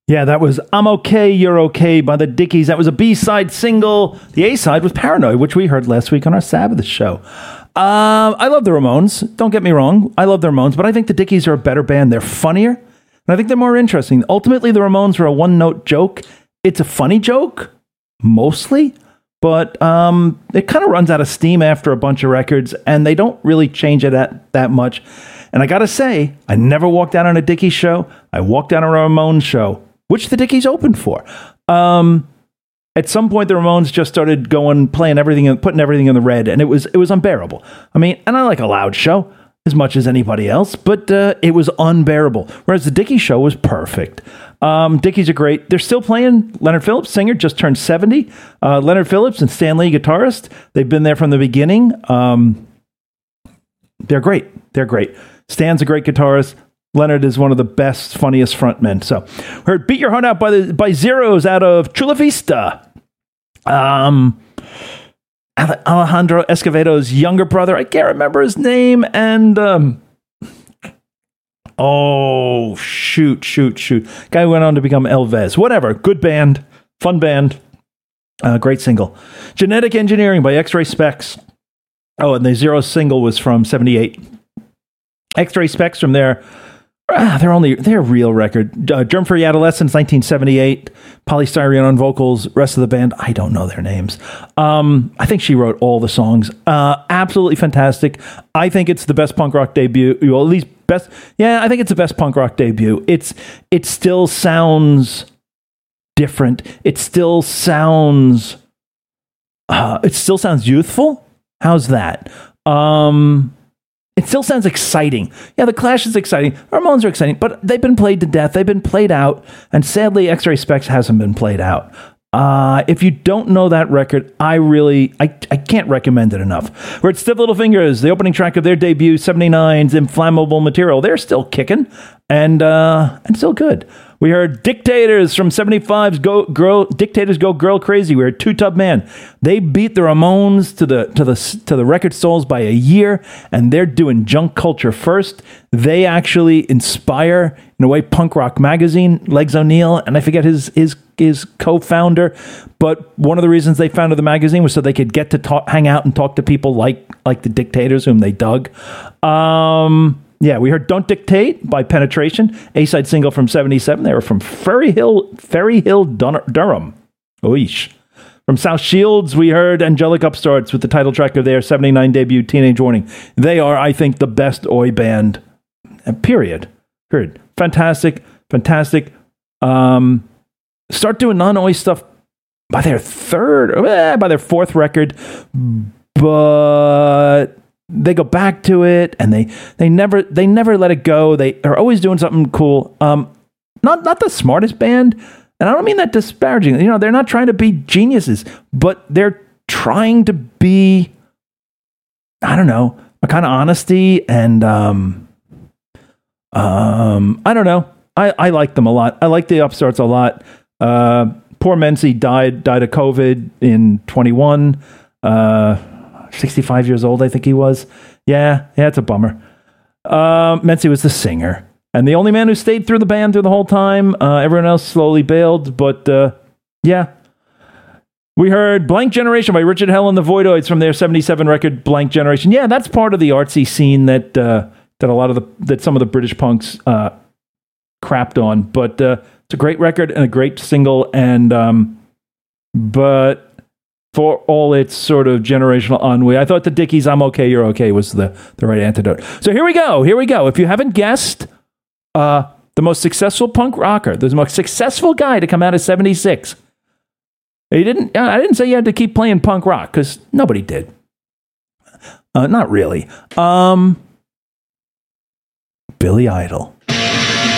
Yeah, that was I'm Okay, You're Okay by the Dickies. That was a B-side single. The A-side was Paranoid, which we heard last week on our Sabbath show. I love the Ramones. Don't get me wrong. I love the Ramones, but I think the Dickies are a better band. They're funnier, and I think they're more interesting. Ultimately, the Ramones were a one-note joke. It's a funny joke, mostly, but it kind of runs out of steam after a bunch of records, and they don't really change it that much. And I got to say, I never walked out on a Dickies show. I walked out on a Ramones show, which the Dickies opened for. At some point, the Ramones just started playing everything and putting everything in the red, and it was unbearable. I mean, and I like a loud show as much as anybody else, but it was unbearable. Whereas the Dickies show was perfect. Dickies are great. They're still playing. Leonard Phillips, singer, just turned 70. Leonard Phillips and Stan Lee, guitarist. They've been there from the beginning. They're great. They're great. Stan's a great guitarist. Leonard is one of the best, funniest frontmen. So, we heard Beat Your Heart Out by Zeros out of Chula Vista. Alejandro Escovedo's younger brother, I can't remember his name, and shoot. Guy went on to become Elvis. Whatever, good band, fun band, great single. Genetic Engineering by X-Ray Specs. Oh, and the Zero single was from 78. X-Ray Specs from their real record. Germ Free Adolescence, 1978. Polystyrene on vocals. Rest of the band, I don't know their names. I think she wrote all the songs. Absolutely fantastic. I think it's the best punk rock debut. Well, at least best. Yeah, I think it's the best punk rock debut. It still sounds different. It still sounds youthful. How's that? It still sounds exciting. Yeah, the Clash is exciting. Ramones are exciting, but they've been played to death. They've been played out, and sadly, X-Ray Specs hasn't been played out. If you don't know that record, I can't recommend it enough. We're at Stiff Little Fingers, the opening track of their debut, 79's Inflammable Material. They're still kicking and still good. We heard Dictators from 75's Dictators Go Girl Crazy. We heard Two Tub Man. They beat the Ramones to the record sales by a year, and they're doing junk culture first. They actually inspire, in a way, punk rock magazine. Legs O'Neill, and I forget his co-founder, but one of the reasons they founded the magazine was so they could get to hang out and talk to people like the Dictators, whom they dug. Yeah, we heard Don't Dictate by Penetration, A-side single from 77. They were from Ferry Hill, Durham. Oish. From South Shields, we heard Angelic Upstarts with the title track of their 79 debut, Teenage Warning. They are, I think, the best Oi band, period. Fantastic. Start doing non-Oi stuff by their fourth record, but they go back to it, and they never let it go. They are always doing something cool. Not the smartest band, and I don't mean that disparaging. You know, they're not trying to be geniuses, but they're trying to be, I don't know, a kind of honesty, and I don't know. I like them a lot. I like the Upstarts a lot. Poor Mency died of COVID in 21. 65 years old, I think he was. Yeah, it's a bummer. Mency was the singer, and the only man who stayed through the band through the whole time. Everyone else slowly bailed, but yeah. We heard Blank Generation by Richard Hell and the Voidoids from their 77 record, Blank Generation. Yeah, that's part of the artsy scene that some of the British punks crapped on, but it's a great record and a great single, and but for all its sort of generational ennui, I thought the Dickies' I'm Okay, You're Okay was the right antidote. So here we go. If you haven't guessed, the most successful punk rocker, the most successful guy to come out of 76. I didn't say you had to keep playing punk rock, because nobody did. Not really. Billy Idol.